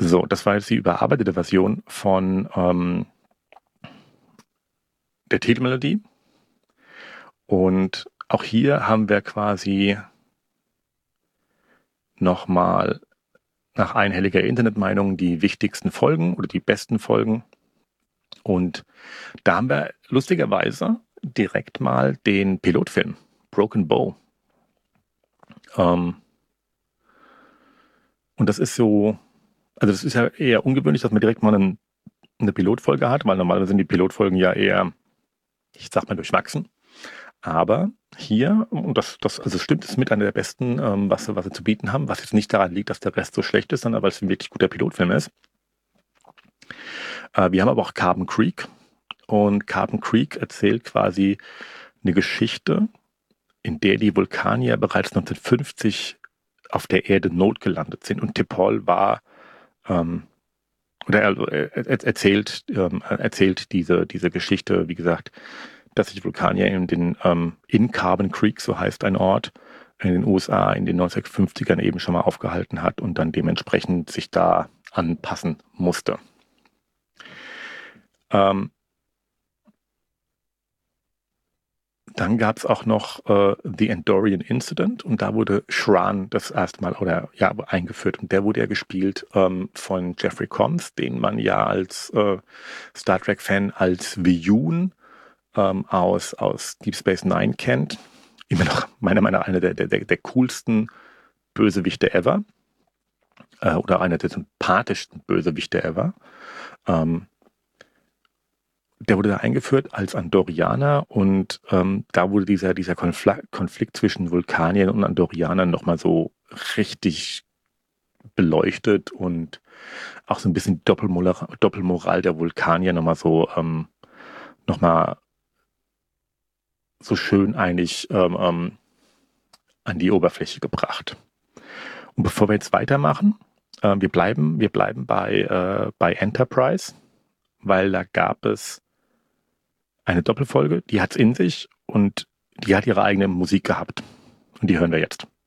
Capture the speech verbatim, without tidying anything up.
So, das war jetzt die überarbeitete Version von ähm, der Titelmelodie. Und auch hier haben wir quasi nochmal nach einhelliger Internetmeinung die wichtigsten Folgen oder die besten Folgen. Und da haben wir lustigerweise direkt mal den Pilotfilm Broken Bow. Ähm, und das ist so, also das ist ja eher ungewöhnlich, dass man direkt mal einen, eine Pilotfolge hat, weil normalerweise sind die Pilotfolgen ja eher, ich sag mal, durchwachsen. Aber hier, und das, das also stimmt, ist mit einer der besten, ähm, was, was sie zu bieten haben, was jetzt nicht daran liegt, dass der Rest so schlecht ist, sondern weil es ein wirklich guter Pilotfilm ist. Äh, wir haben aber auch Carbon Creek. Und Carbon Creek erzählt quasi eine Geschichte, in der die Vulkanier bereits neunzehnhundertfünfzig auf der Erde notgelandet sind. Und T'Pol war, ähm, oder er, er, erzählt, ähm, erzählt diese, diese Geschichte, wie gesagt, dass sich Vulkanier in den ähm, in Carbon Creek, so heißt ein Ort, in den U S A in den neunzehnhundertfünfzigern eben schon mal aufgehalten hat und dann dementsprechend sich da anpassen musste. Ähm, Dann gab es auch noch äh, The Endorian Incident und da wurde Shran das erste Mal oder ja eingeführt und der wurde ja gespielt ähm, von Jeffrey Combs, den man ja als äh, Star Trek-Fan als Viyun ähm, aus, aus Deep Space Nine kennt. Immer noch meiner Meinung nach einer der, der, der coolsten Bösewichte ever äh, oder einer der sympathischsten Bösewichte ever. Ähm, Der wurde da eingeführt als Andorianer und ähm, da wurde dieser, dieser Konfl- Konflikt zwischen Vulkaniern und Andorianern nochmal so richtig beleuchtet und auch so ein bisschen Doppelmoral, Doppelmoral der Vulkanier nochmal so ähm, nochmal so schön eigentlich ähm, ähm, an die Oberfläche gebracht. Und bevor wir jetzt weitermachen, äh, wir bleiben, wir bleiben bei, äh, bei Enterprise, weil da gab es eine Doppelfolge, die hat es in sich und die hat ihre eigene Musik gehabt. Und die hören wir jetzt.